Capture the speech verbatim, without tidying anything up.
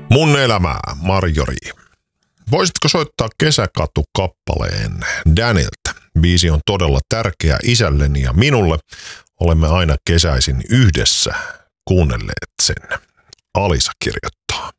Mun elämää, Marjorie. Voisitko soittaa Kesäkatu-kappaleen Danilta? Biisi on todella tärkeä isälleni ja minulle. Olemme aina kesäisin yhdessä kuunnelleet sen. Alisa kirjoittaa.